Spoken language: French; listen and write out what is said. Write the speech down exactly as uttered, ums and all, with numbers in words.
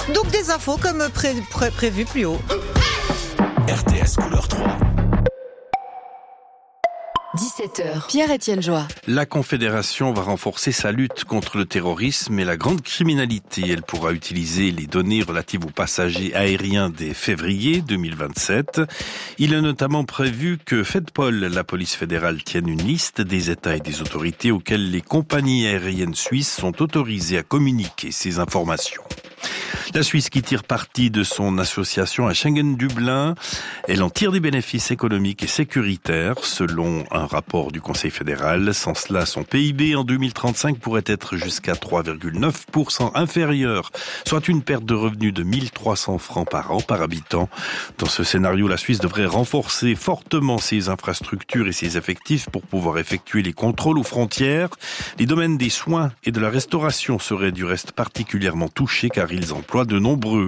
Donc des infos comme pré- pré- prévu plus haut. R T S couleur trois. dix-sept heures. Pierre-Étienne Joie. La Confédération va renforcer sa lutte contre le terrorisme et la grande criminalité. Elle pourra utiliser les données relatives aux passagers aériens dès février deux mille vingt-sept. Il est notamment prévu que FedPol, la police fédérale, tienne une liste des États et des autorités auxquelles les compagnies aériennes suisses sont autorisées à communiquer ces informations. La Suisse qui tire parti de son association à Schengen-Dublin, elle en tire des bénéfices économiques et sécuritaires, selon un rapport du Conseil fédéral. Sans cela, son P I B en deux mille trente-cinq pourrait être jusqu'à trois virgule neuf pour cent inférieur, soit une perte de revenus de mille trois cents francs par an par habitant. Dans ce scénario, la Suisse devrait renforcer fortement ses infrastructures et ses effectifs pour pouvoir effectuer les contrôles aux frontières. Les domaines des soins et de la restauration seraient du reste particulièrement touchés car ils emploient de nombreux